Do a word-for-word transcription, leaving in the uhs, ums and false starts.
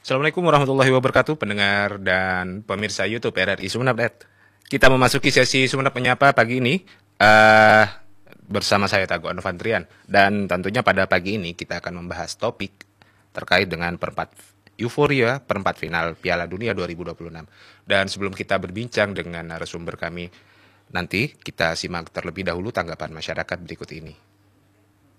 Assalamualaikum warahmatullahi wabarakatuh, pendengar dan pemirsa YouTube R R I Sumeneb. Kita memasuki sesi Sumeneb Menyapa pagi ini eh bersama saya Tago Anovantrian, dan tentunya pada pagi ini kita akan membahas topik terkait dengan perempat euforia perempat final Piala Dunia dua ribu dua puluh enam. Dan sebelum kita berbincang dengan narasumber kami, nanti kita simak terlebih dahulu tanggapan masyarakat berikut ini.